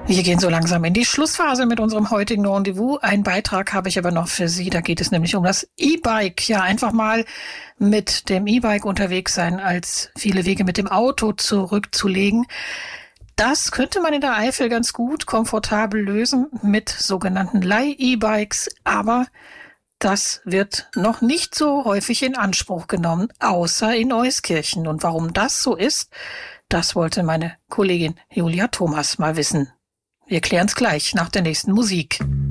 Wir gehen so langsam in die Schlussphase mit unserem heutigen Rendezvous. Einen Beitrag habe ich aber noch für Sie. Da geht es nämlich um das E-Bike. Ja, einfach mal mit dem E-Bike unterwegs sein, als viele Wege mit dem Auto zurückzulegen. Das könnte man in der Eifel ganz gut komfortabel lösen mit sogenannten Leih-E-Bikes. Aber das wird noch nicht so häufig in Anspruch genommen, außer in Euskirchen. Und warum das so ist, das wollte meine Kollegin Julia Thomas mal wissen. Wir klären es gleich nach der nächsten Musik.